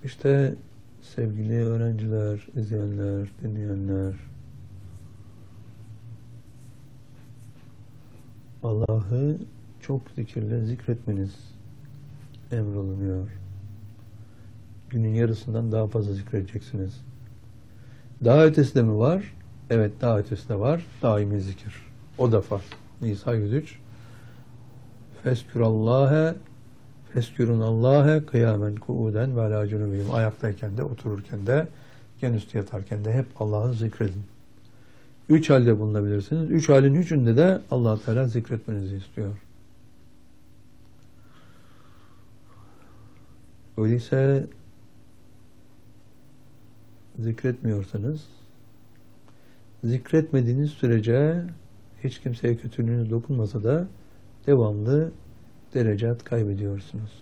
İşte sevgili öğrenciler, izleyenler, dinleyenler, Allah'ı çok zikirle zikretmeniz emrolunuyor. Günün yarısından daha fazla zikredeceksiniz. Daha ötesi de mi var? Evet, daha ötesi de var. Daimi zikir. O da farz. Nisa 103. Feskürallâhe Feskürunallâhe kıyamen kuuden ve alâ cunubihim. Ayaktayken de, otururken de, genüstü yatarken de hep Allah'ı zikredin. 3 halde bulunabilirsiniz. 3 halin üçünde de Allah Teala zikretmenizi istiyor. Öyleyse zikretmiyorsanız, zikretmediğiniz sürece hiç kimseye kötülüğünüz dokunmasa da devamlı derecat kaybediyorsunuz.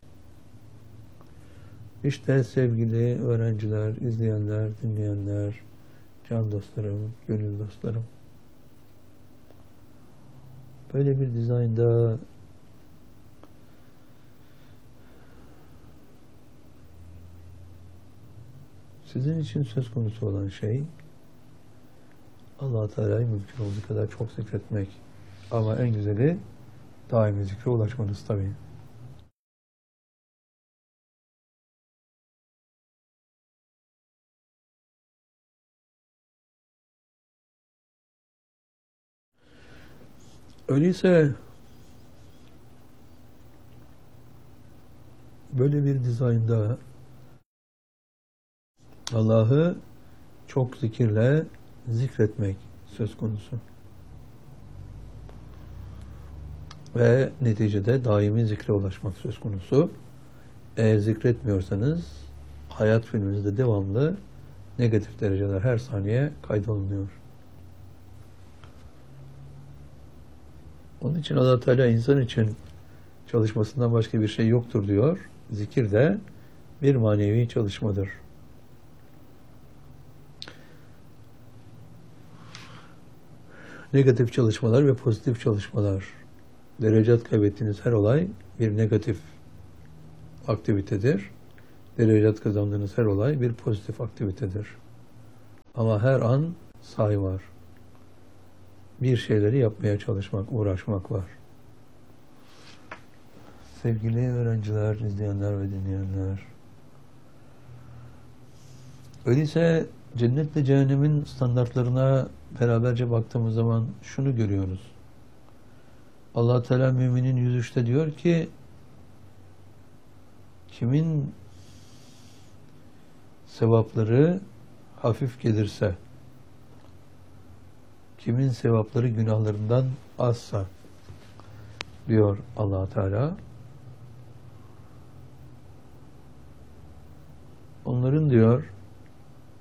İşte sevgili öğrenciler, izleyenler, dinleyenler, can dostlarım, gönül dostlarım. Böyle bir dizaynda sizin için söz konusu olan şey Allah-u Teala'yı mümkün olduğu kadar çok zikretmek. Ama en güzeli daimi zikre ulaşmanız tabii. Öyleyse böyle bir dizaynda Allah'ı çok zikirle zikretmek söz konusu. Ve neticede daimi zikre ulaşmak söz konusu. Eğer zikretmiyorsanız hayat filminizde devamlı negatif dereceler her saniye kaydolunuyor. Onun için Allah Teala insan için çalışmasından başka bir şey yoktur diyor. Zikir de bir manevi çalışmadır. Negatif çalışmalar ve pozitif çalışmalar. Derecat kaybettiğiniz her olay bir negatif aktivitedir. Derecat kazandığınız her olay bir pozitif aktivitedir. Ama her an sahi var. Bir şeyleri yapmaya çalışmak, uğraşmak var. Sevgili öğrenciler, izleyenler ve dinleyenler. Öyleyse cennetle cehennemin standartlarına beraberce baktığımız zaman şunu görüyoruz. Allah Teala müminin 103'te diyor ki kimin sevapları hafif gelirse, kimin sevapları günahlarından azsa diyor Allah Teala. Onların diyor